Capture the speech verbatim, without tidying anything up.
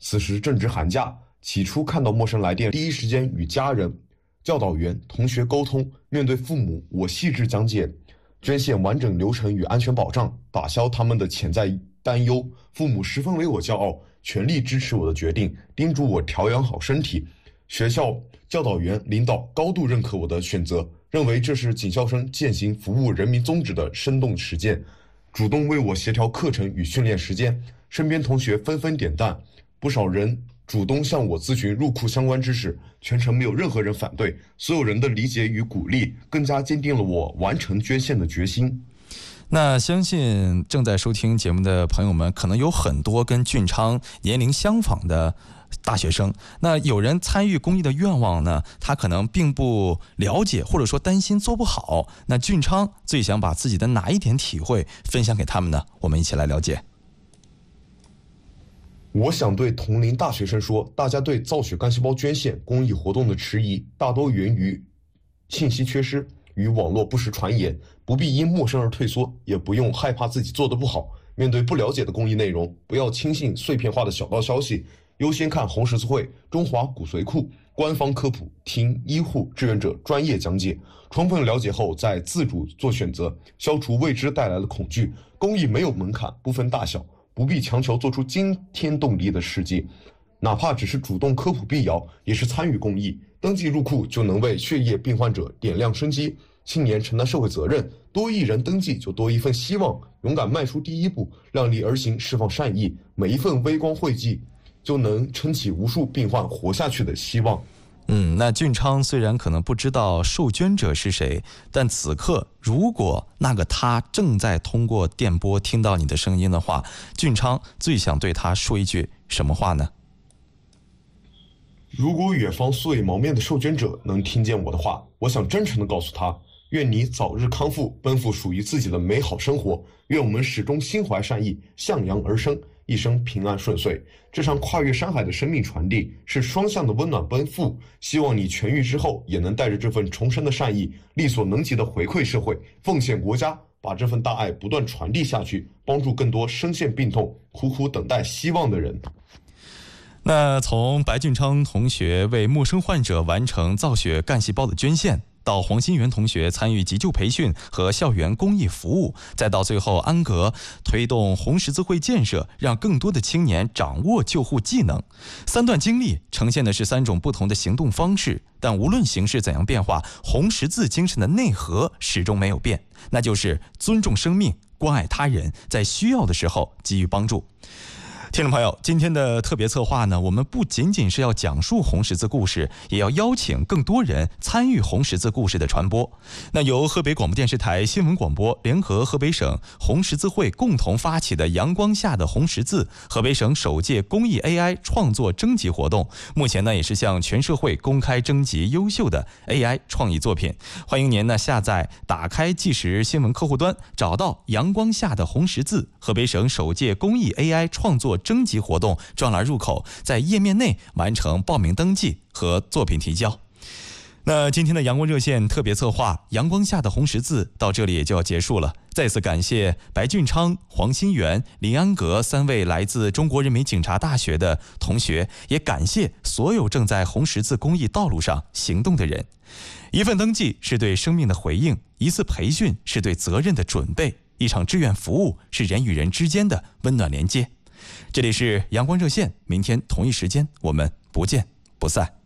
此时正值寒假，起初看到陌生来电，第一时间与家人、教导员、同学沟通，面对父母，我细致讲解捐献完整流程与安全保障，打消他们的潜在担忧。父母十分为我骄傲，全力支持我的决定，叮嘱我调养好身体。学校教导员领导高度认可我的选择，认为这是警校生践行服务人民宗旨的生动实践，主动为我协调课程与训练时间。身边同学纷纷点赞，不少人主动向我咨询入库相关知识，全程没有任何人反对，所有人的理解与鼓励更加坚定了我完成捐献的决心。 那相信正在收听节目的朋友们，可能有很多跟俊昌年龄相仿的大学生，那有人参与公益的愿望呢，他可能并不了解，或者说担心做不好。那俊昌最想把自己的哪一点体会分享给他们呢？我们一起来了解。 我想对同龄大学生说，大家对造血干细胞捐献公益活动的迟疑，大多源于信息缺失与网络不实传言，不必因陌生而退缩，也不用害怕自己做得不好。面对不了解的公益内容，不要轻信碎片化的小道消息，优先看红十字会、中华骨髓库官方科普，听医护志愿者专业讲解，充分了解后再自主做选择，消除未知带来的恐惧。公益没有门槛，不分大小，不必强求做出惊天动地的事迹，哪怕只是主动科普辟谣，也是参与公益。登记入库就能为血液病患者点亮生机。青年承担社会责任，多一人登记就多一份希望。勇敢迈出第一步，量力而行，释放善意，每一份微光汇集，就能撑起无数病患活下去的希望。 嗯，那俊昌虽然可能不知道受捐者是谁，但此刻如果那个他正在通过电波听到你的声音的话，俊昌最想对他说一句什么话呢？ 如果远方素未谋面的受捐者能听见我的话，我想真诚地告诉他，愿你早日康复，奔赴属于自己的美好生活。愿我们始终心怀善意，向阳而生，一生平安顺遂。这场跨越山海的生命传递是双向的温暖奔赴，希望你痊愈之后也能带着这份重生的善意，力所能及的回馈社会，奉献国家，把这份大爱不断传递下去，帮助更多深陷病痛、苦苦等待希望的人。 那从白俊昌同学为陌生患者完成造血干细胞的捐献，到黄新元同学参与急救培训和校园公益服务，再到最后安格推动红十字会建设，让更多的青年掌握救护技能。三段经历呈现的是三种不同的行动方式，但无论形势怎样变化，红十字精神的内核始终没有变，那就是尊重生命，关爱他人，在需要的时候给予帮助。听众朋友，今天的特别策划呢，我们不仅仅是要讲述红十字故事，也要邀请更多人参与红十字故事的传播。那由河北广播电视台新闻广播联合河北省红十字会共同发起的阳光下的红十字河北省首届公益 A I 创作征集活动，目前呢也是向全社会公开征集优秀的 A I 创意作品。欢迎您呢下载打开即时新闻客户端，找到阳光下的红十字河北省首届公益 A I 创作征集活动专栏入口，在页面内完成报名登记和作品提交。那今天的阳光热线特别策划阳光下的红十字到这里也就要结束了。再次感谢白俊昌、黄新元、林安格三位来自中国人民警察大学的同学，也感谢所有正在红十字公益道路上行动的人。一份登记是对生命的回应，一次培训是对责任的准备，一场志愿服务是人与人之间的温暖连接。这里是阳光热线，明天同一时间我们不见不散。